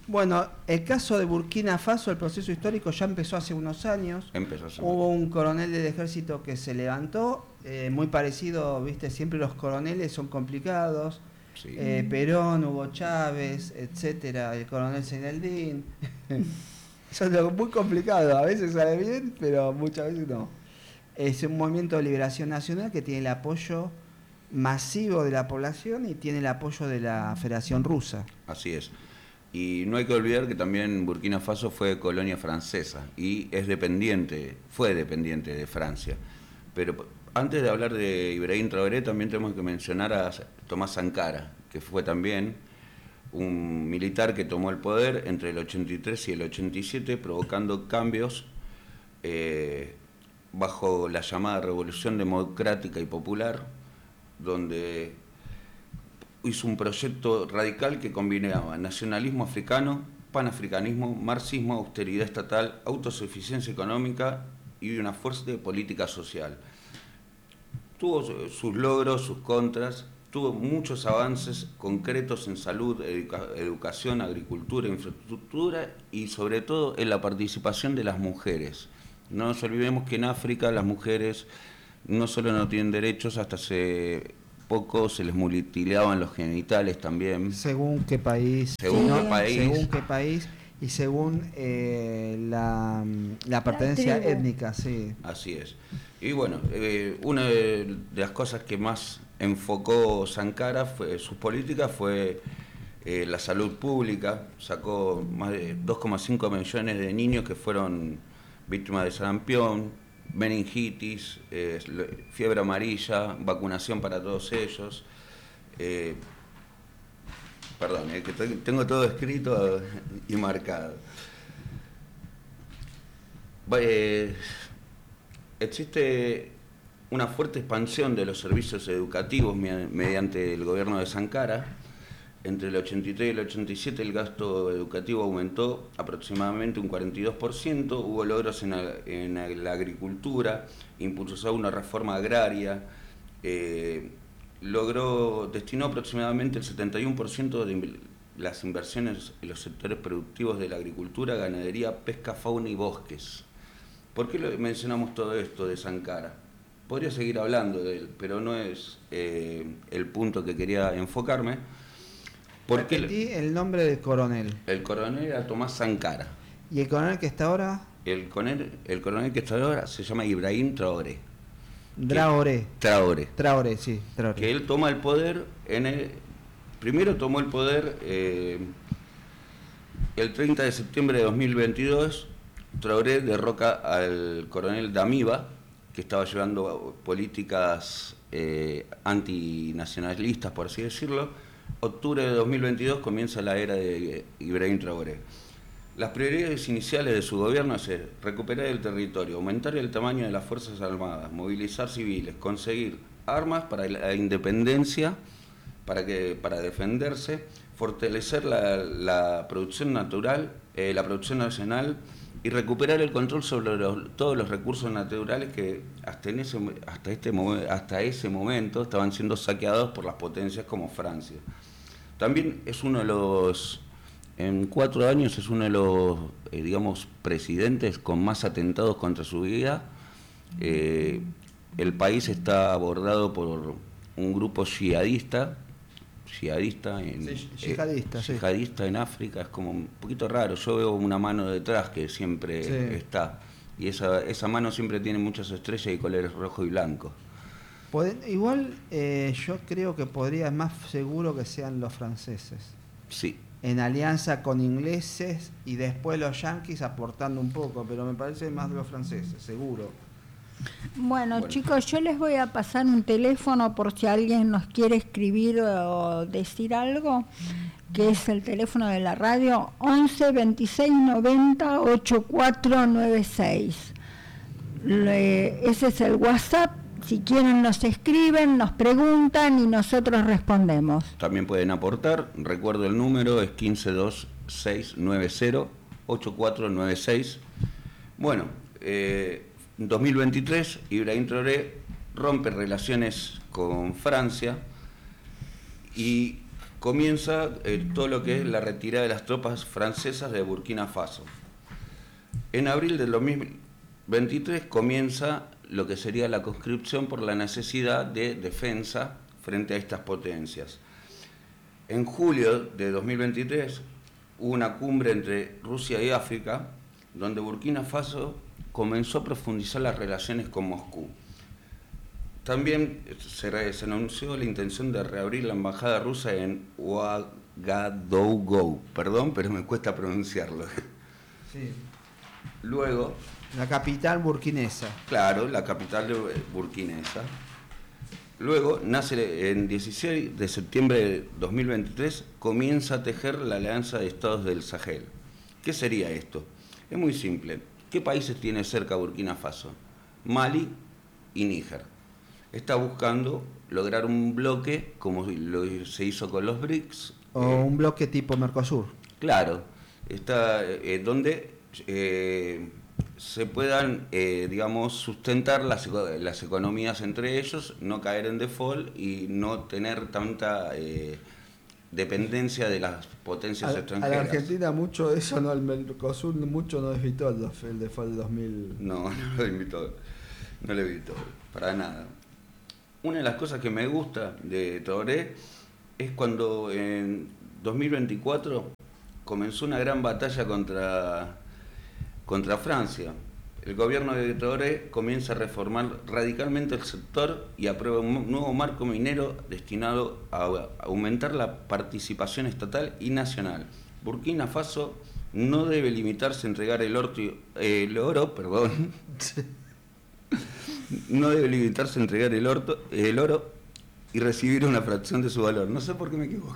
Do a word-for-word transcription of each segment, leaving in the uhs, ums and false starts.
Bueno, el caso de Burkina Faso, el proceso histórico ya empezó hace unos años. Empezó hace Hubo un coronel del ejército que se levantó, eh, muy parecido, viste, siempre los coroneles son complicados. Sí. Eh, Perón, Hugo Chávez, etcétera, el coronel Zeneldín. Son muy complicados, a veces sale bien, pero muchas veces no. Es un movimiento de liberación nacional que tiene el apoyo masivo de la población y tiene el apoyo de la Federación Rusa. Así es. Y no hay que olvidar que también Burkina Faso fue colonia francesa y es dependiente, fue dependiente de Francia. Pero antes de hablar de Ibrahim Traoré, también tenemos que mencionar a Tomás Sankara, que fue también un militar que tomó el poder entre el ochenta y tres y el ochenta y siete, provocando cambios eh, bajo la llamada Revolución Democrática y Popular, donde hizo un proyecto radical que combinaba nacionalismo africano, panafricanismo, marxismo, austeridad estatal, autosuficiencia económica y una fuerte política social. Tuvo sus logros, sus contras, tuvo muchos avances concretos en salud, educa educación, agricultura, infraestructura y sobre todo en la participación de las mujeres. No nos olvidemos que en África las mujeres no solo no tienen derechos, hasta hace poco se les mutilaban los genitales también. Según qué país. Según ¿no? qué país. Según qué país y según eh, la, la pertenencia la étnica, sí. Así es. Y bueno, eh, una de las cosas que más enfocó Sankara, fue, sus políticas, fue eh, la salud pública. Sacó más de dos coma cinco millones de niños que fueron víctimas de sarampión, meningitis, eh, fiebre amarilla, vacunación para todos ellos. Eh, perdón, eh, que tengo todo escrito y marcado. Eh, existe una fuerte expansión de los servicios educativos mediante el gobierno de Sankara. Entre el ochenta y tres y el ochenta y siete el gasto educativo aumentó aproximadamente un cuarenta y dos por ciento, hubo logros en la, en la agricultura, impulsó una reforma agraria, eh, logró, destinó aproximadamente el setenta y uno por ciento de las inversiones en los sectores productivos de la agricultura, ganadería, pesca, fauna y bosques. ¿Por qué mencionamos todo esto de Sankara? Podría seguir hablando de él, pero no es eh, el punto que quería enfocarme. Porque el, el nombre del coronel. El coronel era Tomás Sankara. ¿Y el coronel que está ahora? El coronel, el coronel que está ahora se llama Ibrahim Traoré. Traoré. Traoré. Traoré, sí. Traoré. Que él toma el poder en el... Primero tomó el poder eh, el treinta de septiembre de dos mil veintidós. Traoré derroca al coronel Damiba, que estaba llevando políticas eh, antinacionalistas, por así decirlo. Octubre de dos mil veintidós comienza la era de Ibrahim Traoré. Las prioridades iniciales de su gobierno es recuperar el territorio, aumentar el tamaño de las Fuerzas Armadas, movilizar civiles, conseguir armas para la independencia, para, que, para defenderse, fortalecer la, la producción natural, eh, la producción nacional y recuperar el control sobre los, todos los recursos naturales que hasta, en ese, hasta, este, hasta ese momento estaban siendo saqueados por las potencias como Francia. También es uno de los, en cuatro años es uno de los, eh, digamos, presidentes con más atentados contra su vida. Eh, el país está abordado por un grupo yihadista, yihadista en, sí, yihadista, eh, sí. yihadista en África, es como un poquito raro. Yo veo una mano detrás que siempre sí. está, y esa, esa mano siempre tiene muchas estrellas y colores rojo y blanco. Igual eh, yo creo que podría, es más seguro que sean los franceses. Sí. En alianza con ingleses y después los yanquis aportando un poco, pero me parece más de los franceses, seguro. Bueno, Bueno, chicos, yo les voy a pasar un teléfono por si alguien nos quiere escribir o decir algo, que es el teléfono de la radio once veintiséis noventa ochenta y cuatro noventa y seis. Le, ese es el WhatsApp. Si quieren nos escriben, nos preguntan y nosotros respondemos. También pueden aportar, recuerdo el número, es quince dos seis nueve cero ocho cuatro nueve seis. Bueno, eh, en dos mil veintitrés Ibrahim Traoré rompe relaciones con Francia y comienza eh, todo lo que es la retirada de las tropas francesas de Burkina Faso. En abril del dos mil veintitrés comienza lo que sería la conscripción por la necesidad de defensa frente a estas potencias. En julio de dos mil veintitrés hubo una cumbre entre Rusia y África, donde Burkina Faso comenzó a profundizar las relaciones con Moscú. También se, se anunció la intención de reabrir la embajada rusa en Ouagadougou, perdón, pero me cuesta pronunciarlo. Sí. Luego... La capital burkinesa. Claro, la capital de burkinesa. Luego, nace en dieciséis de septiembre de dos mil veintitrés, comienza a tejer la Alianza de Estados del Sahel. ¿Qué sería esto? Es muy simple. ¿Qué países tiene cerca Burkina Faso? Mali y Níger. Está buscando lograr un bloque, como lo se hizo con los BRICS. O eh, un bloque tipo Mercosur. Claro, está eh, donde eh, se puedan, eh, digamos, sustentar las, las economías entre ellos, no caer en default y no tener tanta eh, dependencia de las potencias a, extranjeras. A la Argentina mucho eso, no, el Mercosur mucho no evitó el, el default del dos mil. No, no lo evitó, no lo evitó, para nada. Una de las cosas que me gusta de Traoré es cuando en dos mil veinticuatro comenzó una gran batalla contra, contra Francia. El gobierno de Traoré comienza a reformar radicalmente el sector y aprueba un nuevo marco minero destinado a aumentar la participación estatal y nacional. Burkina Faso no debe limitarse a entregar el, orto, eh, el oro, perdón, no debe limitarse a entregar el, orto, el oro y recibir una fracción de su valor. No sé por qué me equivoco.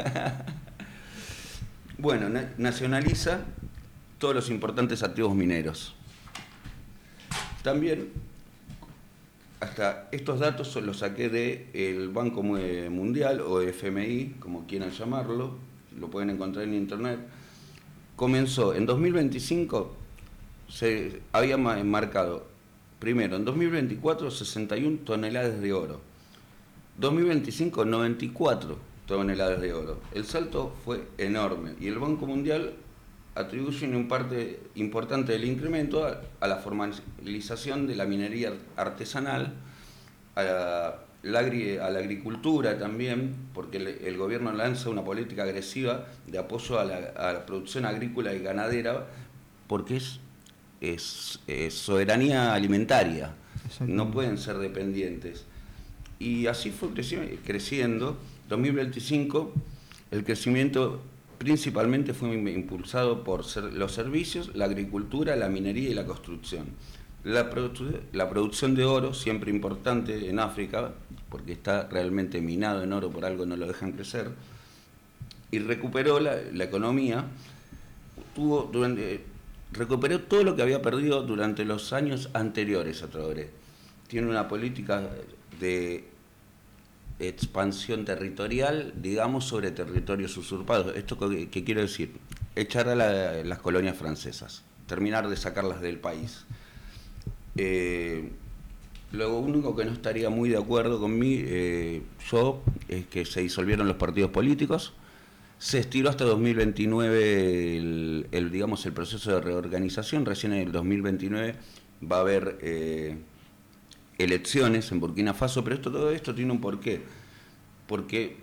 Bueno, na nacionaliza todos los importantes activos mineros. También, hasta estos datos los saqué del Banco Mundial o F M I, como quieran llamarlo, lo pueden encontrar en internet. Comenzó en dos mil veinticinco, se había marcado, primero, en dos mil veinticuatro, sesenta y una toneladas de oro. dos mil veinticinco, noventa y cuatro toneladas de oro. El salto fue enorme y el Banco Mundial atribuye un parte importante del incremento a, a la formalización de la minería artesanal, a la, la, a la agricultura también, porque el, el gobierno lanza una política agresiva de apoyo a la, a la producción agrícola y ganadera, porque es, es, es soberanía alimentaria, no pueden ser dependientes. Y así fue creciendo. dos mil veinticinco, el crecimiento principalmente fue impulsado por los servicios, la agricultura, la minería y la construcción. La, produ la producción de oro, siempre importante en África, porque está realmente minado en oro, por algo no lo dejan crecer, y recuperó la, la economía, tuvo durante, recuperó todo lo que había perdido durante los años anteriores a Traoré. Tiene una política de expansión territorial, digamos, sobre territorios usurpados. ¿Esto qué, qué quiero decir? Echar a la, las colonias francesas, terminar de sacarlas del país. Eh, lo único que no estaría muy de acuerdo con mí, eh, yo, es que se disolvieron los partidos políticos, se estiró hasta dos mil veintinueve el, el, digamos, el proceso de reorganización. Recién en el dos mil veintinueve va a haber eh, elecciones en Burkina Faso, pero esto, todo esto tiene un porqué, porque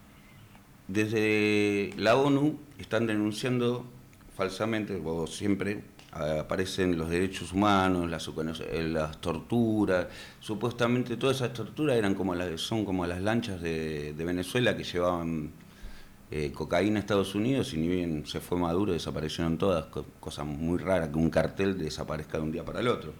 desde la ONU están denunciando falsamente, o siempre aparecen los derechos humanos, las, las torturas, supuestamente todas esas torturas eran como las, son como las lanchas de, de Venezuela que llevaban eh, cocaína a Estados Unidos, y ni bien se fue Maduro desaparecieron todas, cosa muy rara que un cartel desaparezca de un día para el otro.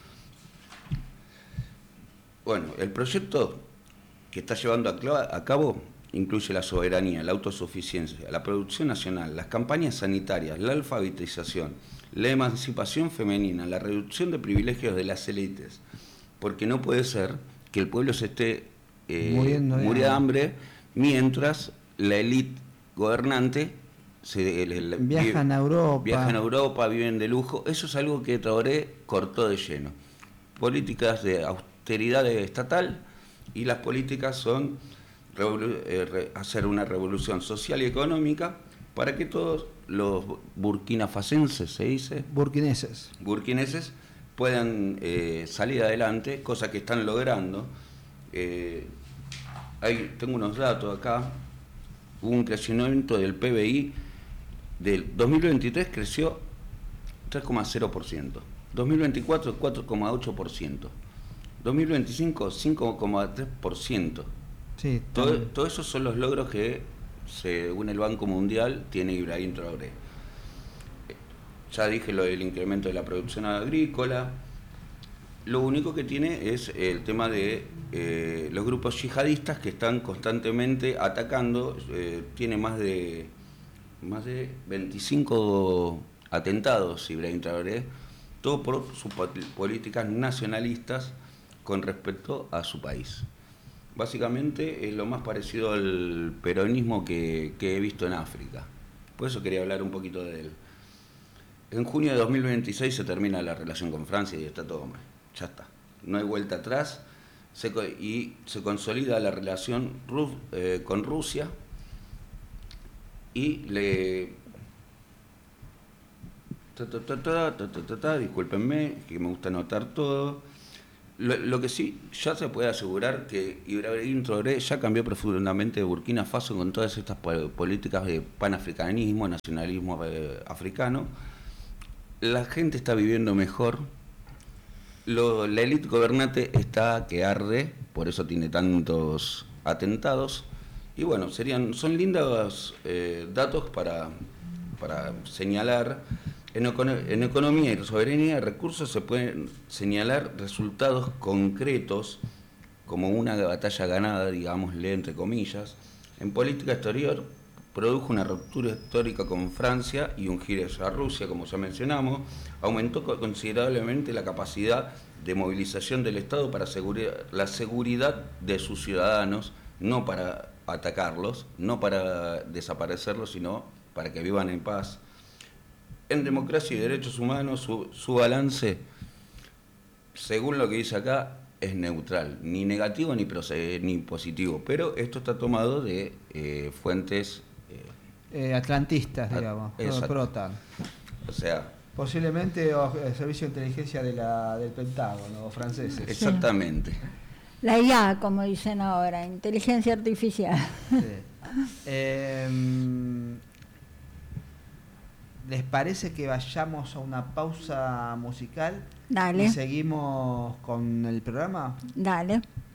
Bueno, el proyecto que está llevando a cabo incluye la soberanía, la autosuficiencia, la producción nacional, las campañas sanitarias, la alfabetización, la emancipación femenina, la reducción de privilegios de las élites, porque no puede ser que el pueblo se esté eh, muriendo de hambre mientras la élite gobernante se, el, el, viajan a Europa. Viajan a Europa, viven de lujo. Eso es algo que Traoré cortó de lleno. Políticas de austeridad estatal, y las políticas son revolu- eh, re- hacer una revolución social y económica para que todos los burkinafasenses, se dice, Burkineses. burkineses, puedan eh, salir adelante, cosa que están logrando. Eh, hay, tengo unos datos acá. Hubo un crecimiento del P B I del dos mil veintitrés, creció tres coma cero por ciento, dos mil veinticuatro cuatro coma ocho por ciento, dos mil veinticinco cinco coma tres por ciento. Sí, Todo, también. todo esos son los logros que, según el Banco Mundial, tiene Ibrahim Traoré. Ya dije lo del incremento de la producción agrícola. Lo único que tiene es el tema de eh, los grupos yihadistas que están constantemente atacando. Eh, tiene más de más de veinticinco atentados Ibrahim Traoré, todo por sus políticas nacionalistas con respecto a su país. Básicamente es lo más parecido al peronismo que, que he visto en África. Por eso quería hablar un poquito de él. En junio de dos mil veintiséis se termina la relación con Francia y está todo mal. Ya está. No hay vuelta atrás. Se, y se consolida la relación Rus, eh, con Rusia y le... Ta, ta, ta, ta, ta, ta, ta, ta, discúlpenme, que me gusta anotar todo. Lo, lo que sí, ya se puede asegurar que Ibrahim Traoré ya cambió profundamente de Burkina Faso con todas estas políticas de panafricanismo, nacionalismo eh, africano. La gente está viviendo mejor. Lo, la élite gobernante está que arde, por eso tiene tantos atentados. Y bueno, serían son lindos eh, datos para, para señalar. En, en economía y soberanía de recursos se pueden señalar resultados concretos como una batalla ganada, digámosle entre comillas. En política exterior produjo una ruptura histórica con Francia y un giro hacia Rusia, como ya mencionamos. Aumentó considerablemente la capacidad de movilización del Estado para asegurar la seguridad de sus ciudadanos, no para atacarlos, no para desaparecerlos, sino para que vivan en paz. En democracia y derechos humanos, su, su balance, según lo que dice acá, es neutral, ni negativo ni, procede, ni positivo, pero esto está tomado de eh, fuentes... Eh, atlantistas, digamos, exacto. Protan. O sea... Posiblemente o, el servicio de inteligencia de la, del Pentágono, o franceses. Exactamente. La I A, como dicen ahora, inteligencia artificial. Sí. Eh, ¿Les parece que vayamos a una pausa musical? Dale. ¿Y seguimos con el programa? Dale.